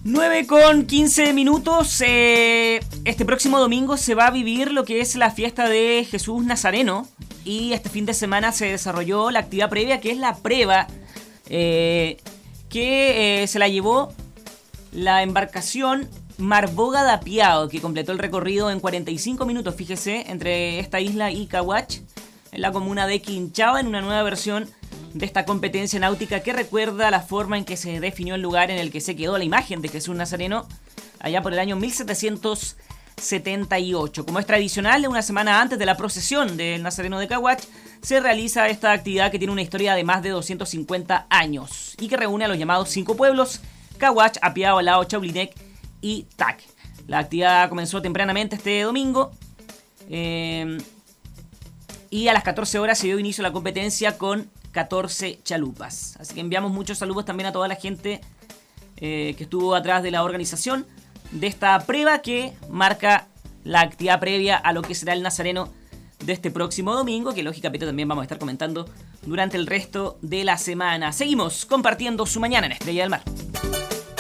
9:15. Este próximo domingo se va a vivir lo que es la fiesta de Jesús Nazareno. Y este fin de semana se desarrolló la actividad previa, que es la prueba, que se la llevó la embarcación Marboga da Piao, que completó el recorrido en 45 minutos, fíjese, entre esta isla y Caguach, en la comuna de Quinchao, en una nueva versión de esta competencia náutica que recuerda la forma en que se definió el lugar en el que se quedó la imagen de Jesús Nazareno allá por el año 1778. Como es tradicional, una semana antes de la procesión del Nazareno de Caguach, se realiza esta actividad que tiene una historia de más de 250 años y que reúne a los llamados 5 pueblos: Caguach, Apiao, Lao, Chaulinec y Tac. La actividad comenzó tempranamente este domingo y a las 14 horas se dio inicio a la competencia con 14 chalupas. Así que enviamos muchos saludos también a toda la gente que estuvo atrás de la organización de esta prueba que marca la actividad previa a lo que será el Nazareno de este próximo domingo, que lógicamente también vamos a estar comentando durante el resto de la semana. Seguimos compartiendo su mañana en Estrella del Mar.